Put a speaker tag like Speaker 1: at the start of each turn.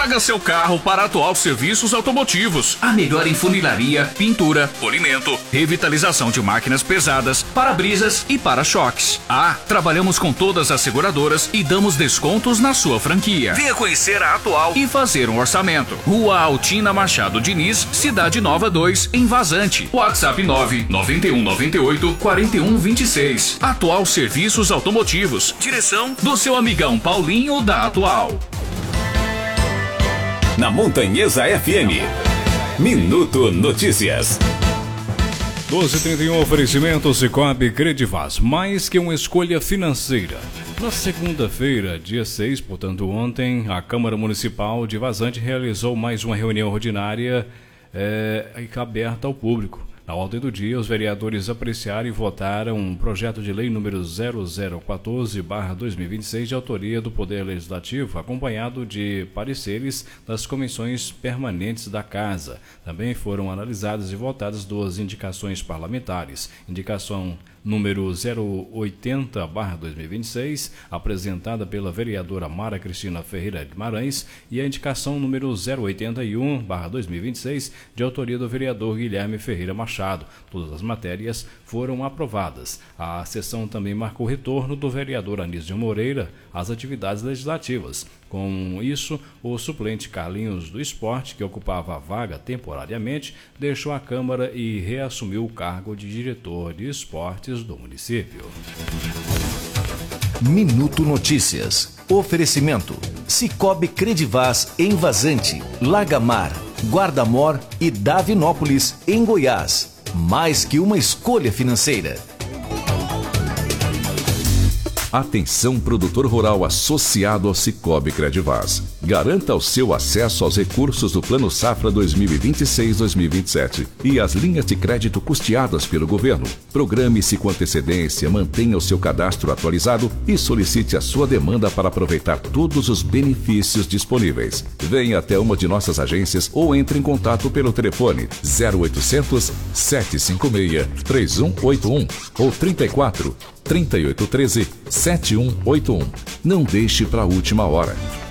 Speaker 1: Traga seu carro para a Atual Serviços Automotivos. A melhor em funilaria, pintura, polimento, revitalização de máquinas pesadas, para-brisas e para-choques. Trabalhamos com todas as seguradoras e damos descontos na sua franquia. Venha conhecer a Atual e fazer um orçamento. Rua Altina Machado Diniz, Cidade Nova 2, em Vazante. WhatsApp 99198-4126. Atual Serviços Automotivos. Direção do seu amigão Paulinho da Atual.
Speaker 2: Na Montanhesa FM, Minuto Notícias.
Speaker 3: 12h31, oferecimento Cicobi Credivaz, mais que uma escolha financeira. Na segunda-feira, dia 6, portanto ontem, a Câmara Municipal de Vazante realizou mais uma reunião ordinária aberta ao público. Na ordem do dia, os vereadores apreciaram e votaram um projeto de lei número 0014/2026 de autoria do Poder Legislativo, acompanhado de pareceres das comissões permanentes da Casa. Também foram analisadas e votadas duas indicações parlamentares. Indicação número 080/2026, apresentada pela vereadora Mara Cristina Ferreira Guimarães, e a indicação número 081/2026, de autoria do vereador Guilherme Ferreira Machado. Todas as matérias foram aprovadas. A sessão também marcou o retorno do vereador Anísio Moreira às atividades legislativas. Com isso, o suplente Carlinhos do Esporte, que ocupava a vaga temporariamente, deixou a Câmara e reassumiu o cargo de diretor de esportes do município.
Speaker 4: Minuto Notícias. Oferecimento: Cicobi Credivaz em Vazante, Lagamar, Guardamor e Davinópolis, em Goiás. Mais que uma escolha financeira.
Speaker 5: Atenção, produtor rural associado ao Cicobi Credivaz. Garanta o seu acesso aos recursos do Plano Safra 2026-2027 e as linhas de crédito custeadas pelo governo. Programe-se com antecedência, mantenha o seu cadastro atualizado e solicite a sua demanda para aproveitar todos os benefícios disponíveis. Venha até uma de nossas agências ou entre em contato pelo telefone 0800 756 3181 ou 3813 7181. Não deixe para a última hora.